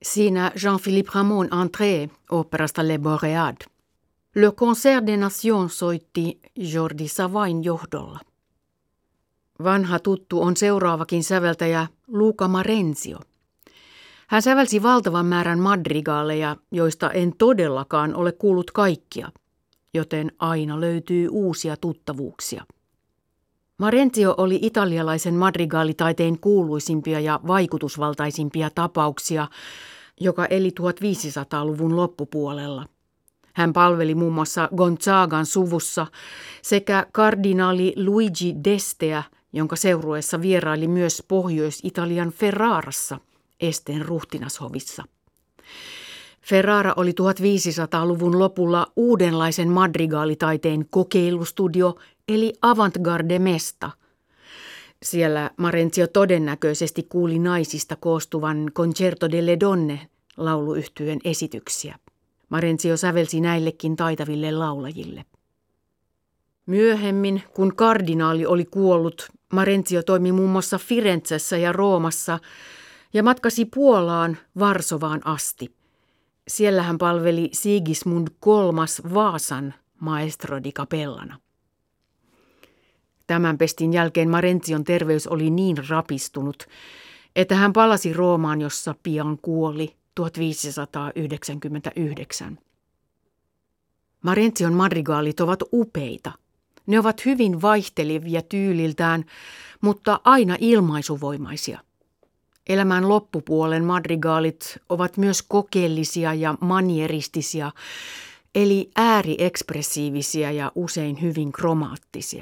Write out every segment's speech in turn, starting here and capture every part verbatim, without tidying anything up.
Siinä Jean-Philippe Rameau'n Entrée oopperasta Le Boréade. Le Concert des Nations soitti Jordi Savain johdolla. Vanha tuttu on seuraavakin säveltäjä Luca Marenzio. Hän sävelsi valtavan määrän madrigaaleja, joista en todellakaan ole kuullut kaikkia, joten aina löytyy uusia tuttavuuksia. Marenzio oli italialaisen madrigaalitaiteen kuuluisimpia ja vaikutusvaltaisimpia tapauksia, joka eli tuhatviisisataaluvun loppupuolella. Hän palveli muun muassa Gonzagan suvussa sekä kardinaali Luigi d'Esteä, jonka seurueessa vieraili myös Pohjois-Italian Ferrarassa, Esteen ruhtinashovissa. Ferrara oli tuhatviisisataaluvun lopulla uudenlaisen madrigaalitaiteen kokeilustudio eli avantgarde-mesta. Siellä Marenzio todennäköisesti kuuli naisista koostuvan Concerto delle Donne lauluyhtyön esityksiä. Marenzio sävelsi näillekin taitaville laulajille. Myöhemmin, kun kardinaali oli kuollut, Marenzio toimi muun muassa Firenzessä ja Roomassa ja matkasi Puolaan Varsovaan asti. Siellä hän palveli Sigismund kolmas Vaasan maestro di capellana. Tämän pestin jälkeen Marenzion terveys oli niin rapistunut, että hän palasi Roomaan, jossa pian kuoli tuhatviisisataayhdeksänkymmentäyhdeksän. Marenzion madrigaalit ovat upeita. Ne ovat hyvin vaihtelevia tyyliltään, mutta aina ilmaisuvoimaisia. Elämän loppupuolen madrigaalit ovat myös kokeellisia ja manieristisia, eli ääriekspressiivisiä ja usein hyvin kromaattisia.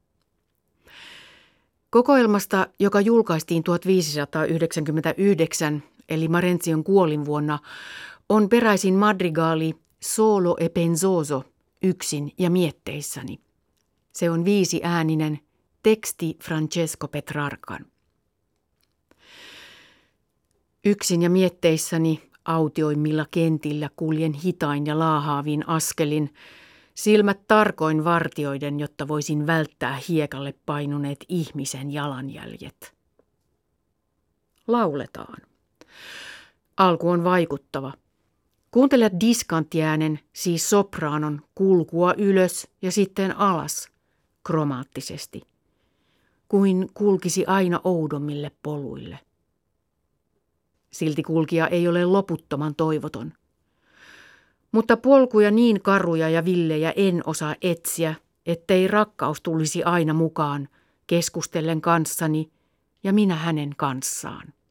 Kokoelmasta, joka julkaistiin tuhatviisisataayhdeksänkymmentäyhdeksän, eli Marenzion kuolinvuonna, on peräisin madrigaali Solo e pensoso, yksin ja mietteissäni. Se on viisiääninen, teksti Francesco Petrarcan. Yksin ja mietteissäni autioimmilla kentillä kuljen hitain ja laahaavin askelin, silmät tarkoin vartioiden, jotta voisin välttää hiekalle painuneet ihmisen jalanjäljet. Lauletaan. Alku on vaikuttava. Kuuntele diskanttiäänen, siis sopraanon, kulkua ylös ja sitten alas, kromaattisesti, kuin kulkisi aina oudommille poluille. Silti kulkija ei ole loputtoman toivoton. Mutta polkuja niin karuja ja villejä en osaa etsiä, ettei rakkaus tulisi aina mukaan, keskustellen kanssani ja minä hänen kanssaan.